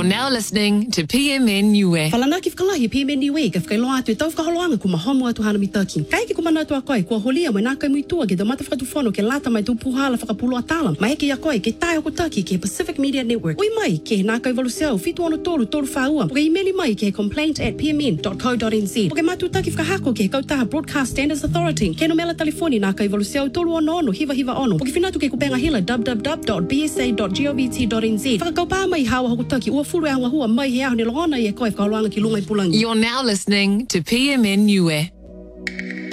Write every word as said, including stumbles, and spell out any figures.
now listening to P M N U E. Falana kif kalahi P M N U E kif kai loa tu tau whakaholoanga ku mahomo atu hana mi Turkey. Kai ki ku mana atu a koe, kua holia mai nā kai muitua ke domata whakatufono ke lata mai tu puhala whakapulo atala. Mai eke ia koe ke tai hoko Turkey ke Pacific Media Network. Ui mai ke nā kai valuseo fitu ono toru toru whaua. Puke imeli mai ke complaint at p m n dot co dot n z. Puke matu taki whakahako ke kautaha Broadcast Standards Authority. Ke no mela telefoni nā kai valuseo tolu ono ono hiva hiva ono. Puke finatu ke kupenga hila w w w dot b s a dot govt dot n z. Whakakaupa mai hawa hoko Turkey ua furu e hua hua mai he aho ni longona i e koe whakaholoanga ki lunga i pulangi. You're now listening to P M N U E.